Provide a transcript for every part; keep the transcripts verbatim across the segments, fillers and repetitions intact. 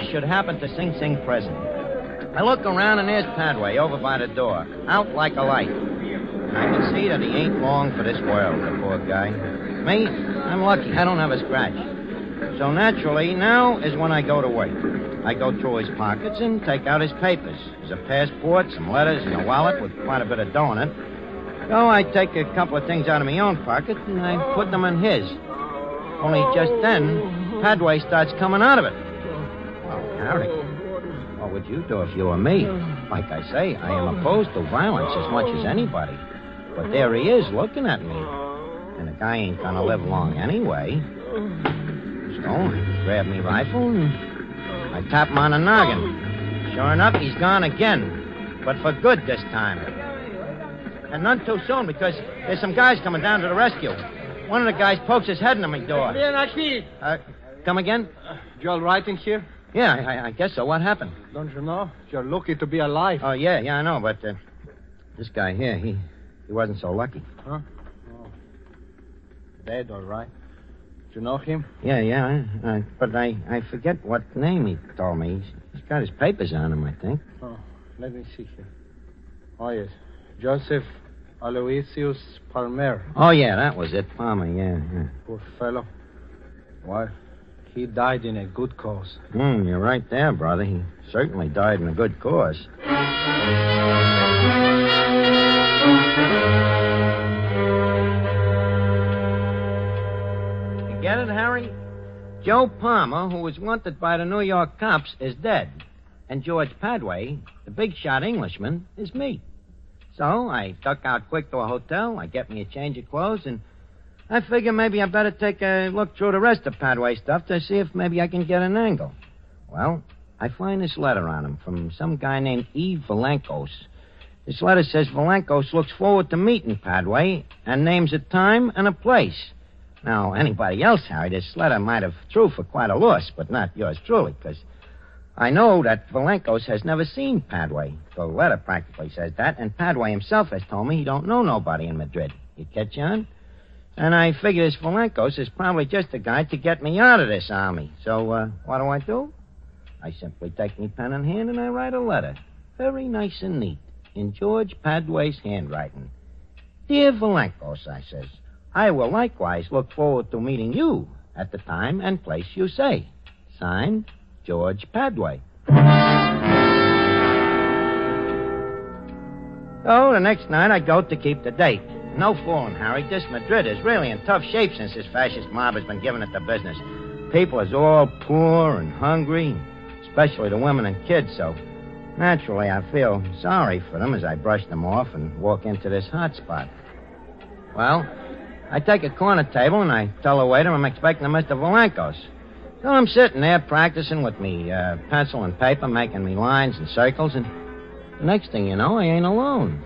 should happen to Sing Sing prison. I look around, and there's Padway over by the door, out like a light. And I can see that he ain't long for this world, the poor guy. Me, I'm lucky. I don't have a scratch. So naturally, now is when I go to work. I go through his pockets and take out his papers. There's a passport, some letters, and a wallet with quite a bit of dough in it. So I take a couple of things out of my own pocket, and I put them in his. Only just then, Padway starts coming out of it. Oh, Harry, what would you do if you were me? Like I say, I am opposed to violence as much as anybody. But there he is, looking at me. And the guy ain't gonna live long anyway. So I grab me rifle and I tap him on the noggin. Sure enough, he's gone again. But for good this time. And none too soon, because there's some guys coming down to the rescue. One of the guys pokes his head into my door. Bien aquí. Uh, come again? Uh, you all right in here? Yeah, I, I guess so. What happened? Don't you know? You're lucky to be alive. Oh, yeah, yeah, I know, but uh, this guy here, he he wasn't so lucky. Huh? Oh. Dead, all right. Do you know him? Yeah, yeah, I, I, but I, I forget what name he told me. He's, he's got his papers on him, I think. Oh, let me see here. Oh, yes. Joseph Aloysius Palmer. Oh, yeah, that was it. Palmer, yeah, yeah. Poor fellow. Why, he died in a good cause. Hmm, you're right there, brother. He certainly died in a good cause. You get it, Harry? Joe Palmer, who was wanted by the New York cops, is dead. And George Padway, the big shot Englishman, is me. So I duck out quick to a hotel, I get me a change of clothes, and I figure maybe I better take a look through the rest of Padway's stuff to see if maybe I can get an angle. Well, I find this letter on him from some guy named Eve Valankos. This letter says Valankos looks forward to meeting Padway and names a time and a place. Now, anybody else, Harry, this letter might have threw for quite a loss, but not yours truly, because I know that Valankos has never seen Padway. The letter practically says that, and Padway himself has told me he don't know nobody in Madrid. You catch on? And I figure this Valankos is probably just a guy to get me out of this army. So, uh, what do I do? I simply take me pen in hand and I write a letter. Very nice and neat, in George Padway's handwriting. Dear Valankos, I says, I will likewise look forward to meeting you at the time and place you say. Signed, George Padway. So the next night I go to keep the date. No fooling, Harry. This Madrid is really in tough shape since this fascist mob has been giving it the business. People is all poor and hungry, especially the women and kids, so naturally I feel sorry for them as I brush them off and walk into this hot spot. Well, I take a corner table and I tell the waiter I'm expecting Mister Valankos. So I'm sitting there practicing with me uh, pencil and paper, making me lines and circles, and the next thing you know, I ain't alone.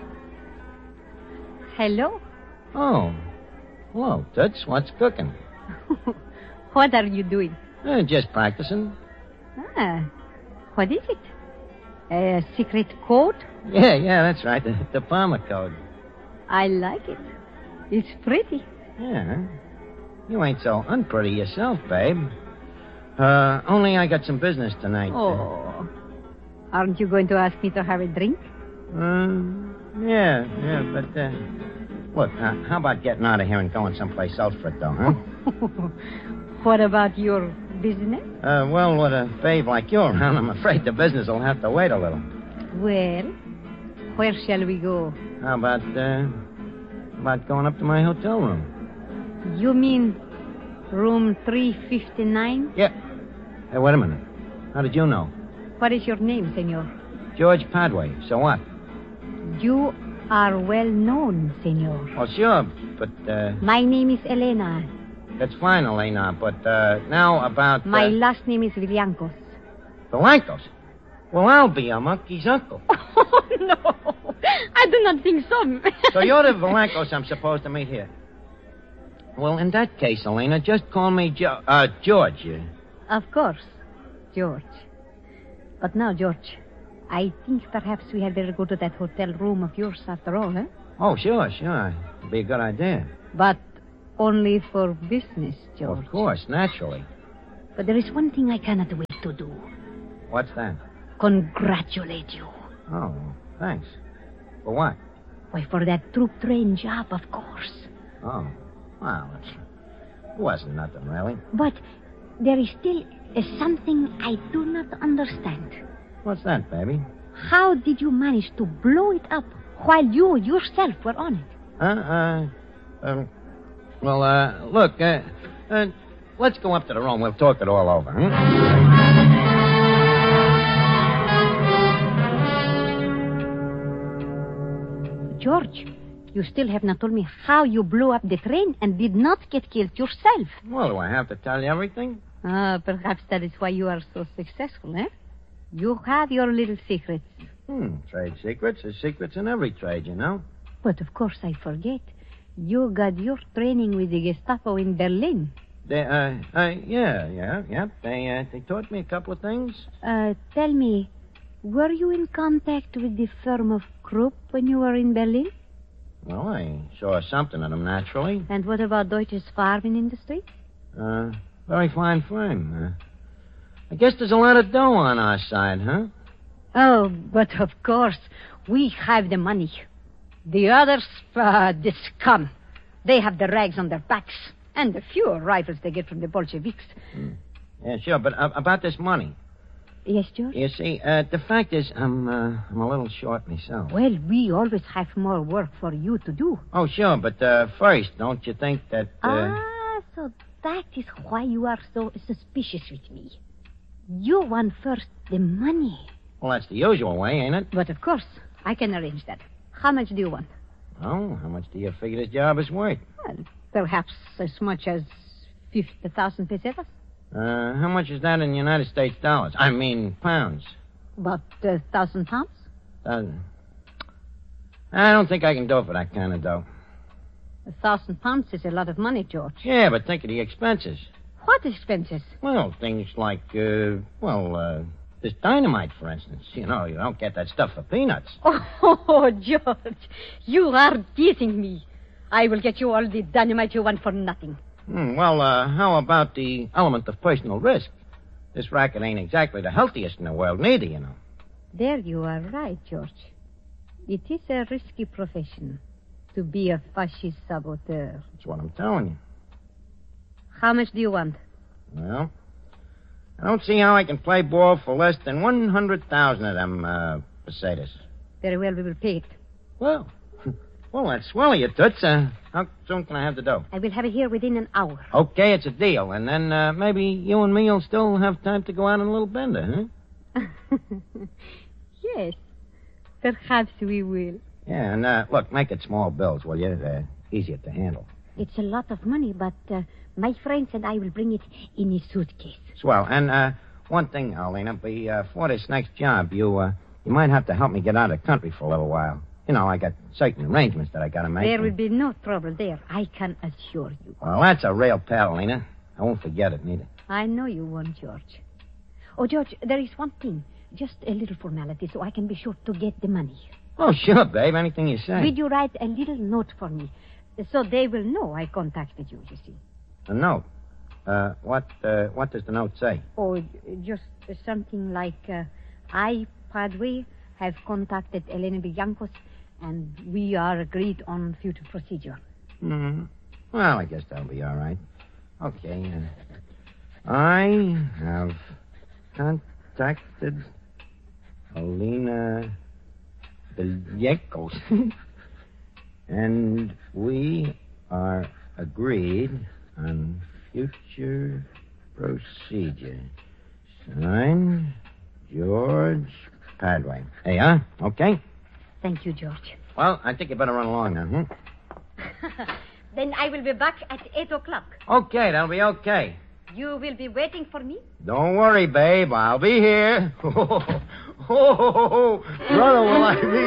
Hello? Oh. Hello, Toots. What's cooking? What are you doing? Uh, just practicing. Ah, what is it? A secret code? Yeah, yeah, that's right. The, the Palmer code. I like it. It's pretty. Yeah. You ain't so unpretty yourself, babe. Uh, only I got some business tonight. Oh. Aren't you going to ask me to have a drink? Um, yeah, yeah, but, uh... Look, uh, how about getting out of here and going someplace else for it, though, huh? What about your business? Uh, well, with a babe like you around, I'm afraid the business will have to wait a little. Well, where shall we go? How about, uh... about going up to my hotel room? You mean room three fifty-nine? Yeah. Hey, wait a minute. How did you know? What is your name, senor? George Padway. So what? You are well known, senor. Well, sure, but, uh... My name is Elena. That's fine, Elena, but, uh, now about... Uh... My last name is Villancos. Villancos? Well, I'll be a monkey's uncle. Oh, no. I do not think so. So you're the Villancos I'm supposed to meet here. Well, in that case, Elena, just call me jo- uh, George. Of course, George. But now, George, I think perhaps we had better go to that hotel room of yours after all, huh? Oh, sure, sure. It'd be a good idea. But only for business, George. Of course, naturally. But there is one thing I cannot wait to do. What's that? Congratulate you. Oh, thanks. For what? Why, for that troop train job, of course. Oh, well, it wasn't nothing, really. But there is still uh, something I do not understand. What's that, baby? How did you manage to blow it up while you yourself were on it? Huh? Uh, um, well, uh, look, uh, uh, let's go up to the room. We'll talk it all over, huh? George, you still have not told me how you blew up the train and did not get killed yourself. Well, do I have to tell you everything? Ah, perhaps that is why you are so successful, eh? You have your little secrets. Hmm, trade secrets. There's secrets in every trade, you know. But of course I forget. You got your training with the Gestapo in Berlin. They, uh, uh, yeah, yeah, yeah. They, uh, they taught me a couple of things. Uh, tell me, were you in contact with the firm of Krupp when you were in Berlin? Well, I saw something of them, naturally. And what about Deutsches Farben Industry? Uh, very fine firm. Uh, I guess there's a lot of dough on our side, huh? Oh, but of course, we have the money. The others, uh, the scum. They have the rags on their backs and the few rifles they get from the Bolsheviks. Hmm. Yeah, sure, but uh, about this money. Yes, George? You see, uh, the fact is, I'm, uh, I'm a little short myself. Well, we always have more work for you to do. Oh, sure, but uh, first, don't you think that... Uh... Ah, so that is why you are so suspicious with me. You want first the money. Well, that's the usual way, ain't it? But of course, I can arrange that. How much do you want? Oh, how much do you figure this job is worth? Well, perhaps as much as fifty thousand pesetas. Uh, how much is that in United States dollars? I mean, pounds. About a thousand pounds? Thousand. I don't think I can do it for that kind of dough. A thousand pounds is a lot of money, George. Yeah, but think of the expenses. What expenses? Well, things like, uh, well, uh, this dynamite, for instance. You know, you don't get that stuff for peanuts. Oh, George, you are teasing me. I will get you all the dynamite you want for nothing. Hmm, well, uh, how about the element of personal risk? This racket ain't exactly the healthiest in the world, neither, you know. There you are right, George. It is a risky profession to be a fascist saboteur. That's what I'm telling you. How much do you want? Well, I don't see how I can play ball for less than one hundred thousand of them, uh, pesetas. Very well, we will pay it. Well, well, that's swell of you, Toots. Uh, how soon can I have the dough? I will have it here within an hour. Okay, it's a deal. And then uh, maybe you and me will still have time to go out on a little bender, huh? Yes, perhaps we will. Yeah, and uh, look, make it small bills, will you? Uh, easier to handle. It's a lot of money, but uh, my friends and I will bring it in a suitcase. Swell. And uh, one thing, Arlena, be, uh, for this next job, you uh, you might have to help me get out of the country for a little while. You know, I got certain arrangements that I got to make. There will be no trouble there, I can assure you. Well, that's a real pal, Lena. I won't forget it, neither. I know you won't, George. Oh, George, there is one thing. Just a little formality so I can be sure to get the money. Oh, sure, babe. Anything you say. Will you write a little note for me so they will know I contacted you, you see? A note? Uh, what, uh, what does the note say? Oh, just something like, uh, I, Padre, have contacted Elena Biancos, and we are agreed on future procedure. Mm-hmm. Well, I guess that'll be all right. Okay. Uh, I have contacted Elena Biancos, and we are agreed on future procedure. Signed, George Padway. Hey, huh? Okay? Thank you, George. Well, I think you better run along now, hmm? Then I will be back at eight o'clock. Okay, that'll be okay. You will be waiting for me? Don't worry, babe. I'll be here. Oh, oh, oh, oh. Brother, will I be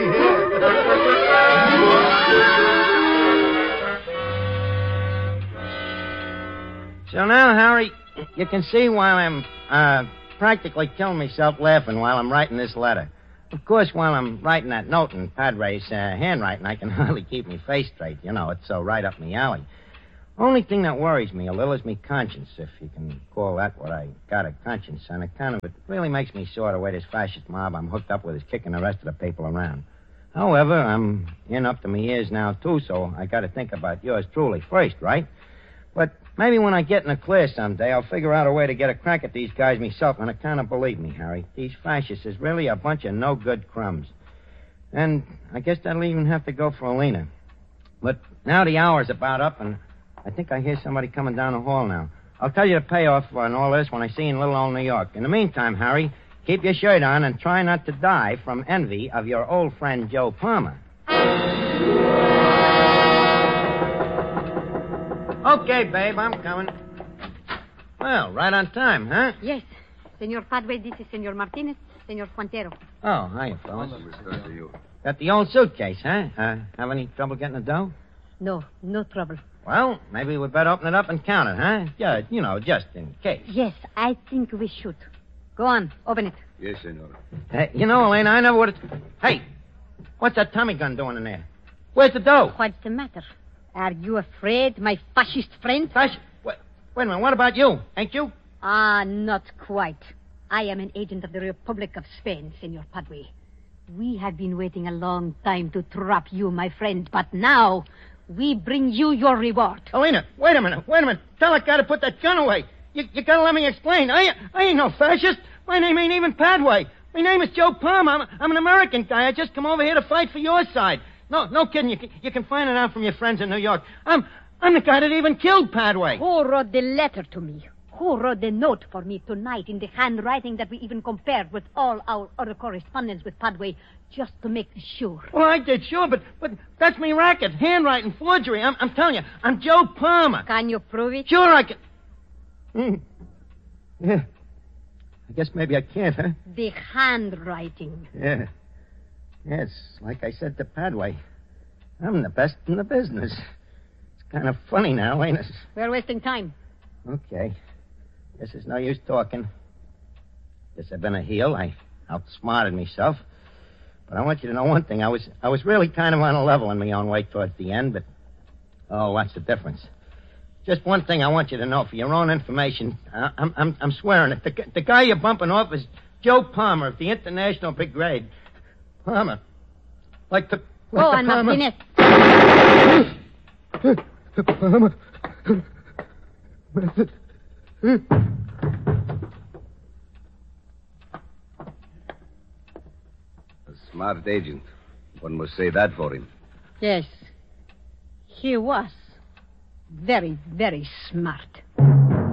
here? So now, Harry, you can see why I'm uh, practically killing myself laughing while I'm writing this letter. Of course, while I'm writing that note in Padre's uh, handwriting, I can hardly keep my face straight. You know, it's so right up my alley. Only thing that worries me a little is me conscience, if you can call that what I got a conscience on account of it. Really makes me sore the way this fascist mob I'm hooked up with is kicking the rest of the people around. However, I'm in up to my ears now, too, so I got to think about yours truly first, right? But maybe when I get in the clear someday, I'll figure out a way to get a crack at these guys myself, and I kind of believe me, Harry. These fascists is really a bunch of no-good crumbs. And I guess that'll even have to go for Alina. But now the hour's about up, and I think I hear somebody coming down the hall now. I'll tell you the payoff on all this when I see you in little old New York. In the meantime, Harry, keep your shirt on and try not to die from envy of your old friend Joe Palmer. Okay, babe, I'm coming. Well, right on time, huh? Yes. Senor Padway, this is Senor Martinez, Senor Fuentero. Oh, hiya, fellas. Got the old suitcase, huh? Uh, have any trouble getting the dough? No, no trouble. Well, maybe we'd better open it up and count it, huh? Yeah, you know, just in case. Yes, I think we should. Go on, open it. Yes, senor. Uh, you know, Elena, I never would have... Hey, what's that Tommy gun doing in there? Where's the dough? What's the matter? Are you afraid, my fascist friend? Fascist? Wait, wait a minute, what about you? Ain't you? Ah, not quite. I am an agent of the Republic of Spain, Senor Padway. We have been waiting a long time to trap you, my friend, but now we bring you your reward. Elena, wait a minute, wait a minute. Tell that guy to put that gun away. You, you gotta let me explain. I, I ain't no fascist. My name ain't even Padway. My name is Joe Palmer. I'm, I'm an American guy. I just come over here to fight for your side. No, no kidding. You can, you can find it out from your friends in New York. I'm, I'm the guy that even killed Padway. Who wrote the letter to me? Who wrote the note for me tonight in the handwriting that we even compared with all our other correspondence with Padway, just to make sure? Well, I did, sure, but but that's me racket, handwriting, forgery. I'm, I'm telling you, I'm Joe Palmer. Can you prove it? Sure, I can. Mm. Yeah. I guess maybe I can't, huh? The handwriting. Yeah. Yes, like I said to Padway, I'm the best in the business. It's kind of funny now, ain't it? We're wasting time. Okay. Guess there's no use talking. Guess I've been a heel. I outsmarted myself. But I want you to know one thing. I was I was really kind of on a level in my own way towards the end, but... Oh, what's the difference? Just one thing I want you to know for your own information. I, I'm, I'm I'm swearing it. The, the guy you're bumping off is Joe Palmer of the International Brigade. Palmer. Like the... Like Go the on, Palmer. Martinez. Palmer. Method. A smart agent. One must say that for him. Yes. He was very, very smart.